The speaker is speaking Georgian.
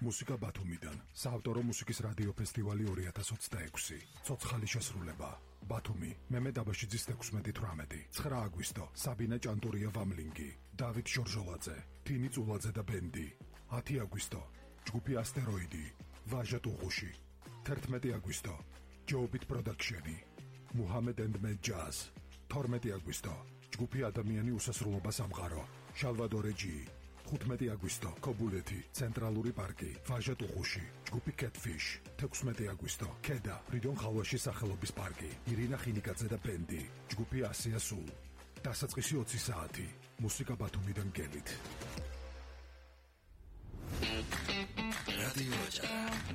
მუსიკა ბათუმიდან. საავტორო მუსიკის რადიო ფესტივალი 2026. ცოცხალი შესრულება. ბათუმი, მემე დაბაშიძის 16-18. 9 აგვისტო. საბინა ჭანტურია ვამლინგი, დავით ჟორჟოლაძე, თინი წულაძე და ბენდი. 10 აგვისტო. ჯგუფი ასტეროიდი, ვაჟა ტუღუში. 11 აგვისტო. ჯოუბით პროდაქშენი, მუჰამედ and Mad Jazz. 12 აგვისტო. ჯგუფი ადამიანი უსასრულობა სამყარო, შალვადორე ჯი. 15 აგვისტო, ქობულეთი, ცენტრალური პარკი, ვაჟა ტუღუში, ჯგუფი Catfish. 16 აგვისტო, ქედა, ფრიდონ ხალვაში სახელობის პარკი, ირინა ხინიკაძე და ბენდი, ჯგუფი ასია სულ. დასაწყისი 20 საათი, მუსიკა ბათუმიდან გელით. რადიო აჭარა.